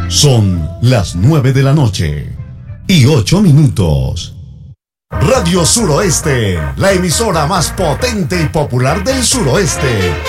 Son las 9 de la noche y 8 minutos. Radio Suroeste, la emisora más potente y popular del suroeste.